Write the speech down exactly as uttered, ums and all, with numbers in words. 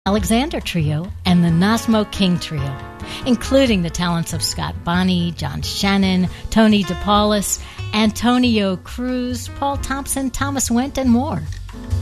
Alexander Trio and the Nosmo King Trio, including the talents of Scott Bonney, John Shannon, Tony DePaulis, Antonio Cruz, Paul Thompson, Thomas Wendt, and more.